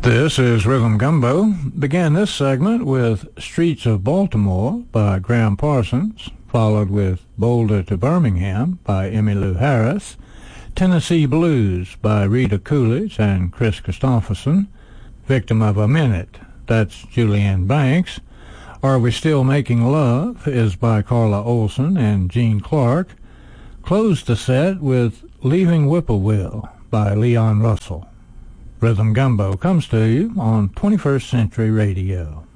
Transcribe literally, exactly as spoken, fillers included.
This is Rhythm Gumbo. Began this segment with Streets of Baltimore by Graham Parsons, followed with Boulder to Birmingham by Emmylou Harris, Tennessee Blues by Rita Coolidge and Chris Christopherson, Victim of a Minute, that's Julianne Banks, Are We Still Making Love is by Carla Olson and Gene Clark, closed the set with Leaving Whippoorwill by Leon Russell. Rhythm Gumbo comes to you on twenty-first Century Radio.